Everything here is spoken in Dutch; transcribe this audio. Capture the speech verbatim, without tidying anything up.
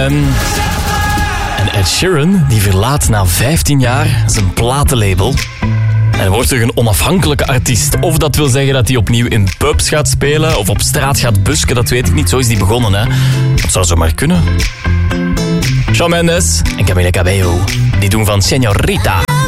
En Ed Sheeran die verlaat na vijftien jaar zijn platenlabel. En wordt terug een onafhankelijke artiest. Of dat wil zeggen dat hij opnieuw in pubs gaat spelen of op straat gaat busken, dat weet ik niet. Zo is hij begonnen, hè. Dat zou zomaar kunnen. Shawn Mendes en Camila Cabello, die doen van Señorita.